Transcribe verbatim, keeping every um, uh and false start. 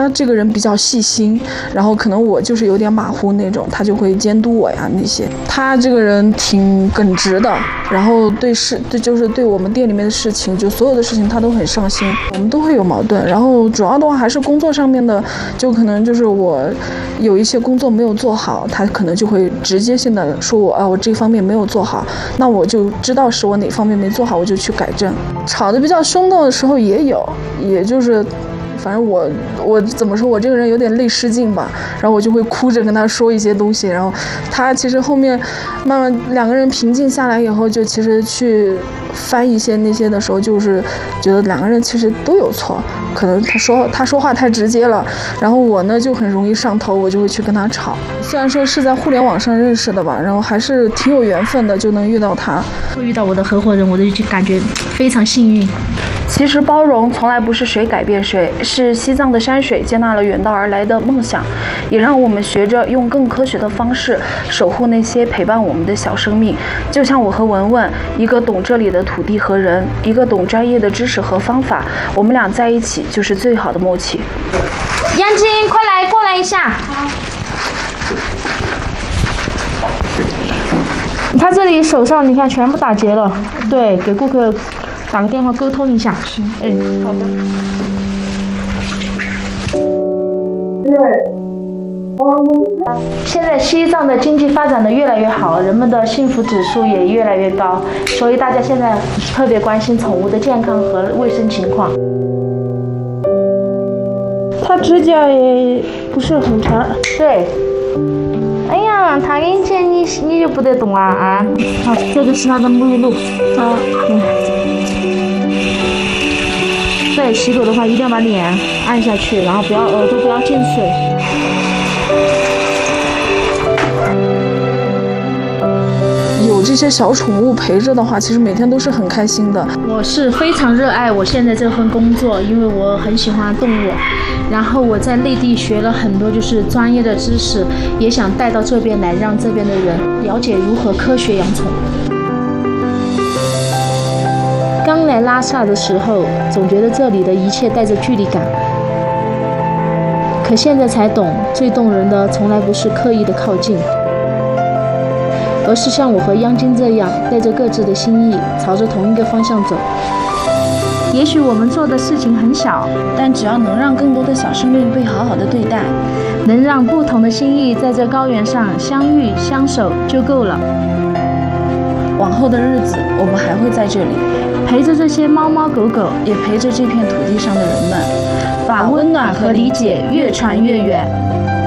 他这个人比较细心，然后可能我就是有点马虎那种，他就会监督我呀那些。他这个人挺耿直的，然后对事对就是对我们店里面的事情，就所有的事情他都很上心，我们都会有矛盾。然后主要的话还是工作上面的，就可能就是我有一些工作没有做好，他可能就会直接性的说我啊我这方面没有做好，那我就知道是我哪方面没做好，我就去改正。吵得比较凶动的时候也有，也就是反正我我怎么说，我这个人有点泪失禁吧，然后我就会哭着跟他说一些东西，然后他其实后面慢慢两个人平静下来以后，就其实去翻一些那些的时候，就是觉得两个人其实都有错，可能他说他说话太直接了，然后我呢就很容易上头，我就会去跟他吵。虽然说是在互联网上认识的吧，然后还是挺有缘分的，就能遇到他。 会遇到我的合伙人，我就感觉非常幸运。 其实包容从来不是谁改变谁，是西藏的山水接纳了远道而来的梦想，也让我们学着用更科学的方式守护那些陪伴我们的小生命。就像我和文文，一个懂这里的土地和人，一个懂专业的知识和方法，我们俩在一起就是最好的默契。 杨晶，快来过来一下。他这里手上你看全部打结了，对，给顾客打个电话沟通一下。是，哎，好的。现在西藏的经济发展的越来越好，人们的幸福指数也越来越高，所以大家现在特别关心宠物的健康和卫生情况。它指甲也不是很长，对。哎呀，他给你剪，你你就不得动啊啊！好，这个是它的沐浴露啊。嗯。对，洗狗的话一定要把脸按下去，然后不要耳朵不要进水。 有这些小宠物陪着的话，其实每天都是很开心的。 我是非常热爱我现在这份工作，因为我很喜欢动物。然后我在内地学了很多就是专业的知识，也想带到这边来，让这边的人了解如何科学养宠。刚来拉萨的时候，总觉得这里的一切带着距离感，可现在才懂，最动人的从来不是刻意的靠近，而是像我和央金这样，带着各自的心意，朝着同一个方向走。也许我们做的事情很小，但只要能让更多的小生命被好好的对待，能让不同的心意在这高原上相遇相守就够了。 往后的日子，我们还会在这里， 陪着这些猫猫狗狗， 也陪着这片土地上的人们， 把温暖和理解越传越远。